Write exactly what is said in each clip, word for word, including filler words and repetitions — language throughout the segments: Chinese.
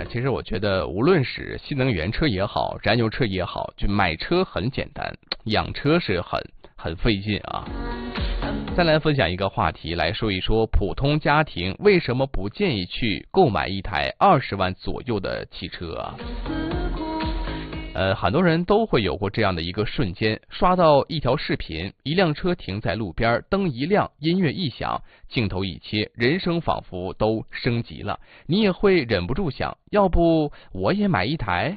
呃，其实我觉得无论是新能源车也好，燃油车也好，就买车很简单，养车是很很费劲啊。再来分享一个话题，来说一说普通家庭为什么不建议去购买一台二十万左右的汽车啊？呃，很多人都会有过这样的一个瞬间，刷到一条视频，一辆车停在路边，灯一亮，音乐一响，镜头一切，人生仿佛都升级了，你也会忍不住想，要不我也买一台？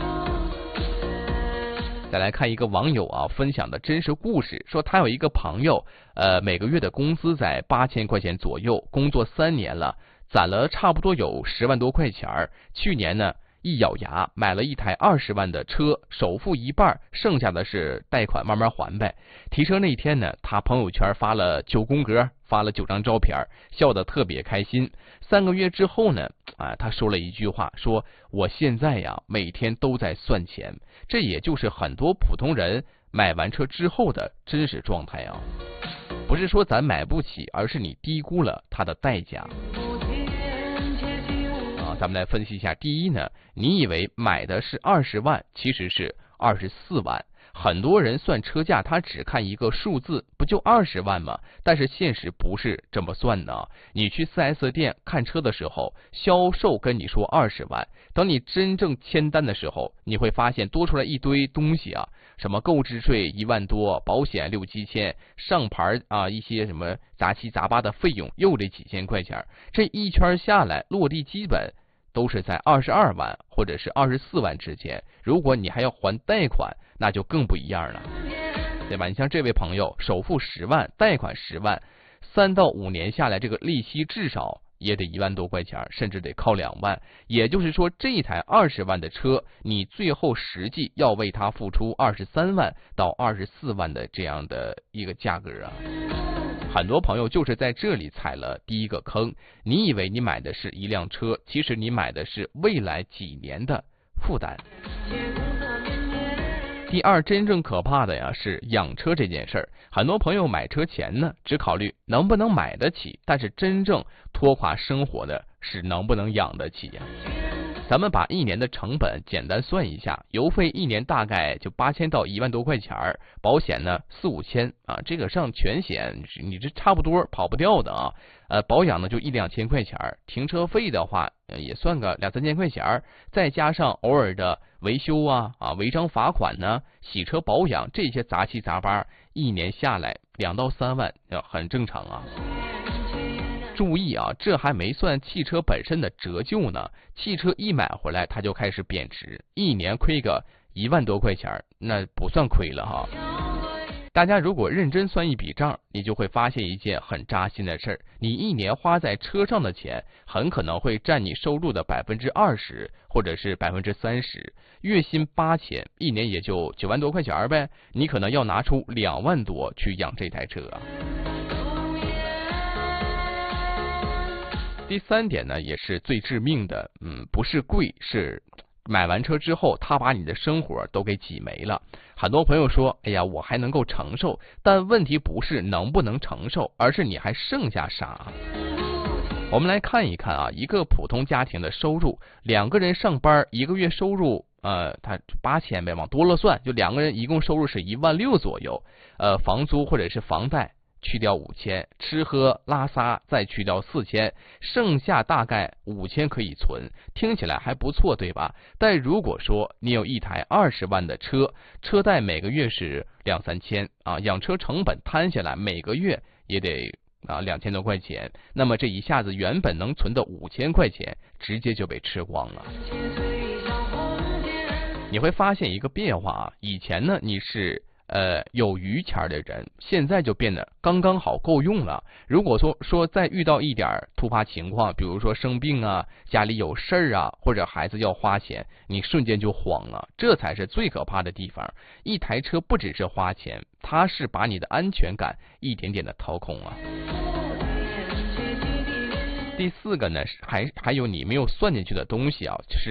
再来看一个网友啊分享的真实故事，说他有一个朋友，呃，每个月的工资在八千块钱左右，工作三年了，攒了差不多有十万多块钱儿。去年呢，一咬牙买了一台二十万的车，首付一半，剩下的是贷款慢慢还呗。提车那天呢，他朋友圈发了九宫格，发了九张照片，笑得特别开心。三个月之后呢，啊，他说了一句话，说我现在呀每天都在算钱。这也就是很多普通人买完车之后的真实状态啊。不是说咱买不起，而是你低估了它的代价。啊，咱们来分析一下。第一呢，你以为买的是二十万，其实是二十四万。很多人算车价，他只看一个数字，不就二十万吗？但是现实不是这么算的。你去 四 S 店看车的时候，销售跟你说二十万，等你真正签单的时候，你会发现多出来一堆东西啊，什么购置税一万多，保险六七千，上牌啊一些什么杂七杂八的费用又得几千块钱，这一圈下来落地基本都是在二十二万或者是二十四万之间。如果你还要还贷款，那就更不一样了，对吧？你像这位朋友，首付十万，贷款十万，三到五年下来，这个利息至少也得一万多块钱，甚至得靠两万。也就是说，这一台二十万的车，你最后实际要为它付出二十三万到二十四万的这样的一个价格啊。很多朋友就是在这里踩了第一个坑，你以为你买的是一辆车，其实你买的是未来几年的负担。第二，真正可怕的呀是养车这件事儿。很多朋友买车前呢，只考虑能不能买得起，但是真正拖垮生活的是能不能养得起呀。咱们把一年的成本简单算一下，油费一年大概就八千到一万多块钱儿，保险呢四五千啊，这个上全险你这差不多跑不掉的啊。呃，保养呢就一两千块钱儿，停车费的话、呃、也算个两三千块钱儿，再加上偶尔的维修啊啊违章罚款呢，洗车保养这些杂七杂八，一年下来两到三万，很正常啊。注意啊，这还没算汽车本身的折旧呢。汽车一买回来它就开始贬值，一年亏个一万多块钱，那不算亏了哈。大家如果认真算一笔账，你就会发现一件很扎心的事儿：你一年花在车上的钱，很可能会占你收入的百分之二十，或者是百分之三十。月薪八千，一年也就九万多块钱呗，你可能要拿出两万多去养这台车啊。第三点呢，也是最致命的，嗯，不是贵，是买完车之后，他把你的生活都给挤没了。很多朋友说，哎呀，我还能够承受，但问题不是能不能承受，而是你还剩下啥。我们来看一看啊，一个普通家庭的收入，两个人上班，一个月收入呃，他八千呗，往多了算，就两个人一共收入是一万六左右，呃，房租或者是房贷去掉五千，吃喝拉撒再去掉四千，剩下大概五千可以存，听起来还不错，对吧？但如果说你有一台二十万的车，车贷每个月是两三千啊，养车成本摊下来每个月也得啊两千多块钱，那么这一下子原本能存的五千块钱，直接就被吃光了。你会发现一个变化啊，以前呢你是呃，有余钱的人，现在就变得刚刚好够用了。如果说说再遇到一点突发情况，比如说生病啊，家里有事儿啊，或者孩子要花钱，你瞬间就慌了，这才是最可怕的地方。一台车不只是花钱，它是把你的安全感一点点的掏空啊。第四个呢，还还有你没有算进去的东西啊，就是